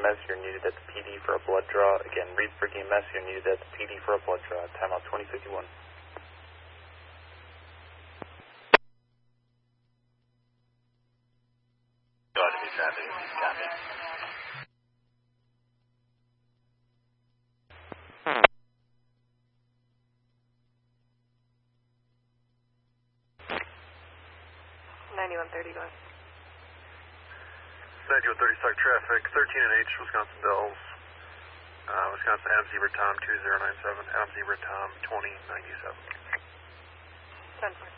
EMS, you're needed at the PD for a blood draw. Again, Reedsburg EMS, you're needed at the PD for a blood draw. Timeout 2051. Go ahead and be traffic. Copy. Go ahead. 9130 stock traffic, 13 and H, Wisconsin Dells. Wisconsin Adam Zebra Tom 2097, Adam Zebra Tom 2097. 10-4.